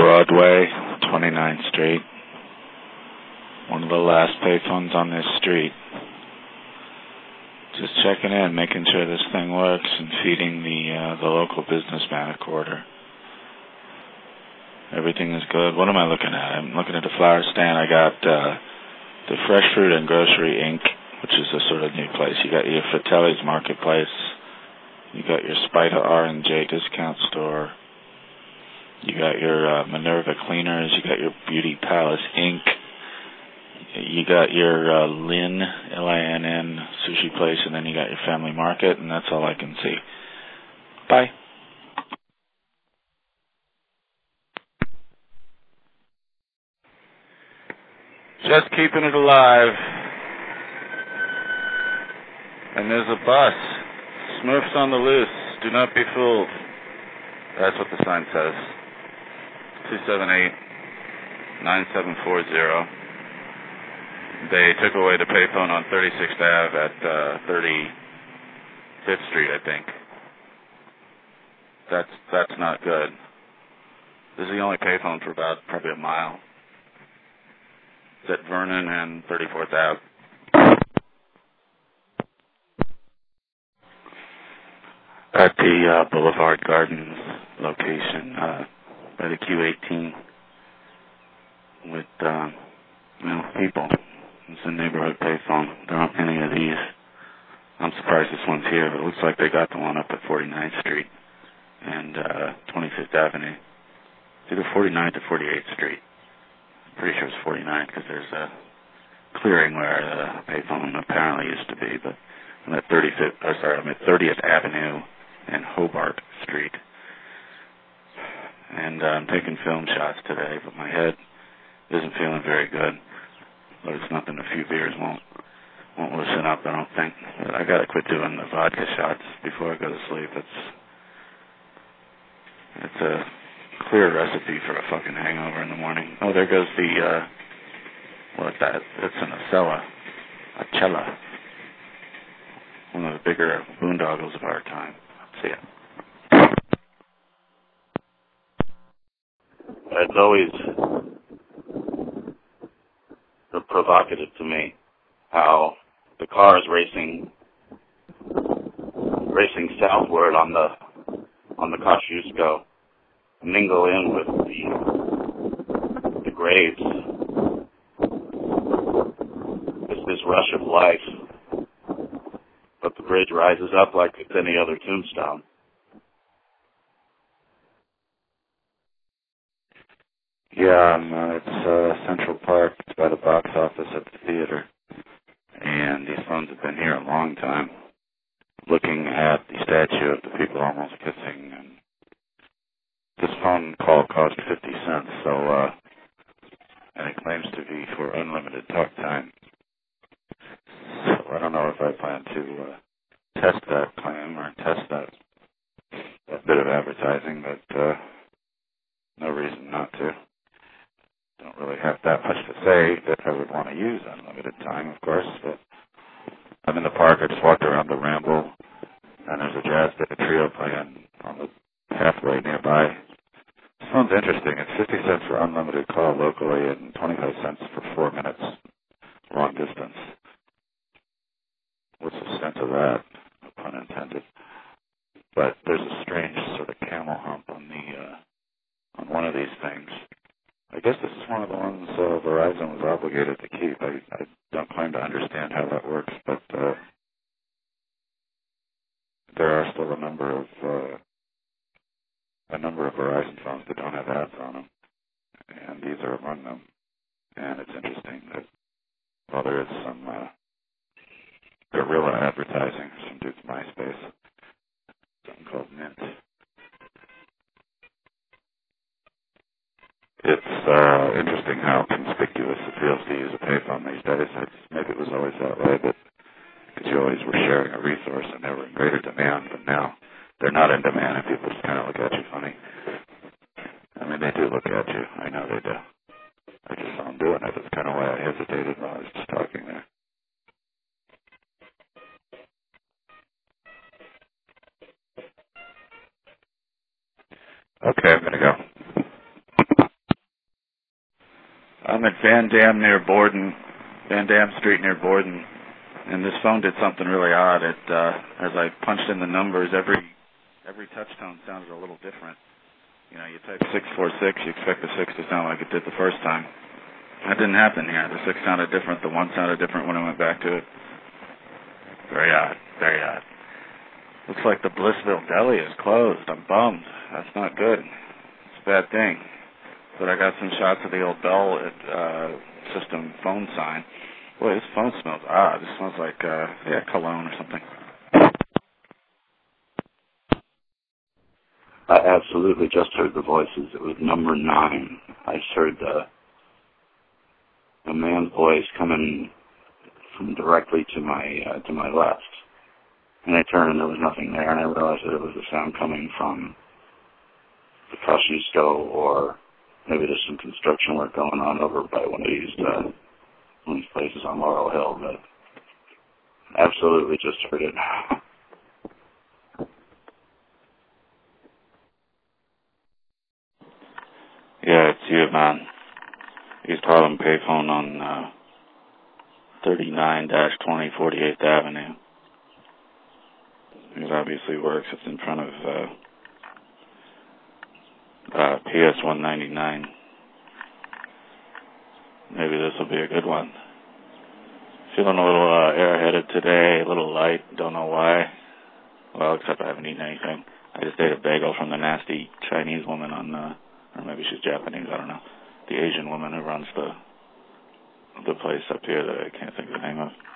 Broadway, 29th Street. One of the last payphones on this street. Just checking in, making sure this thing works, and feeding the local businessman a quarter. Everything is good. What am I looking at? I'm looking at a flower stand. I got the Fresh Fruit and Grocery Inc., which is a sort of new place. You got your Fratelli's Marketplace. You got your Spida R&J discount store. You got your Minerva Cleaners. You got your Beauty Palace Inc. You got your Lynn, L-I-N-N, sushi place, and then you got your Family Market, and that's all I can see. Bye. Just keeping it alive. And there's a bus. Smurfs on the loose. Do not be fooled. That's what the sign says. 278-9740. They took away the payphone on 36th Ave at 35th Street, I think. That's not good. This is the only payphone for about probably a mile. It's at Vernon and 34th Ave. At the Boulevard Gardens location by the Q18 with people. It's a neighborhood payphone. There aren't any of these. I'm surprised this one's here, but it looks like they got the one up at 49th Street and 25th Avenue. It's either 49th or 48th Street. I'm pretty sure it's 49th because there's a clearing where the payphone apparently used to be, but I'm at 30th Avenue and Hobart Street. And I'm taking film shots today, but my head isn't feeling very good. But it's nothing a few beers won't loosen up, I don't think. But I gotta quit doing the vodka shots before I go to sleep. It's a clear recipe for a fucking hangover in the morning. Oh, there goes the what's that? It's an Acela. One of the bigger boondoggles of our time. See ya. It's always provocative to me how the cars racing southward on the Kosciuszko mingle in with the graves. It's this rush of life, but the bridge rises up like it's any other tombstone. Yeah, it's Central Park. It's by the box office at the theater. And these phones have been here a long time. Looking at the statue of the people almost kissing. And this phone call cost 50 cents, and it claims to be for unlimited talk time. So I don't know if I plan to test that claim or test that bit of advertising, but no reason not to. Don't really have that much to say that I would want to use unlimited time, of course, but I'm in the park. I just walked around the Ramble, and there's a jazz trio playing on the pathway nearby. This phone's interesting. It's 50 cents for unlimited call locally and 25 cents for 4 minutes long distance. What's the sense of that? No pun intended. But there's a strange sort of camel hump on one of these things. I guess this is one of the ones Verizon was obligated to keep. I don't claim to understand how that works, but there are still a number of Verizon phones that don't have ads on them, and these are among them. And it's interesting that while there is some guerrilla advertising, some dude's MySpace, something called Mint. It's interesting how conspicuous it feels to use a payphone these days. Maybe it was always that way, but because you always were sharing a resource and they were in greater demand, but now they're not in demand and people just kind of look at you funny. I mean, they do look at you. I know they do. I just saw them doing it. That's kind of why I hesitated while I was just talking there. Okay, I'm going to go. Van Dam near Borden, Van Dam Street near Borden, and this phone did something really odd. It, as I punched in the numbers, every touch tone sounded a little different. You know, you type 646, you expect the 6 to sound like it did the first time. That didn't happen here. The 6 sounded different, the 1 sounded different when I went back to it. Very odd, very odd. Looks like the Blissville Deli is closed. I'm bummed. That's not good. It's a bad thing. But I got some shots of the old Bell system phone sign. Boy, this phone smells odd. It smells like, cologne or something. I absolutely just heard the voices. It was number 9. I just heard a man's voice coming from directly to my left. And I turned and there was nothing there, and I realized that it was the sound coming from the Kosciuszko, or maybe there's some construction work going on over by one of these places on Laurel Hill, but absolutely just heard it. Yeah, it's you, man. East Harlem payphone on 39-20 48th Avenue. It obviously works. It's in front of PS 199. Maybe this will be a good one. Feeling a little airheaded today, a little light. Don't know why. Well, except I haven't eaten anything. I just ate a bagel from the nasty Chinese woman on, or maybe she's Japanese, I don't know. The Asian woman who runs the place up here that I can't think of the name of.